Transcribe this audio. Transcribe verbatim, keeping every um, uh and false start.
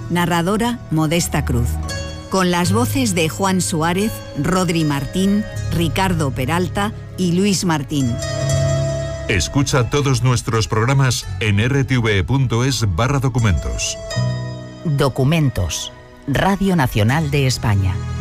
Narradora Modesta Cruz. Con las voces de Juan Suárez, Rodri Martín, Ricardo Peralta y Luis Martín. Escucha todos nuestros programas en r t v punto es barra documentos. Documentos. Radio Nacional de España.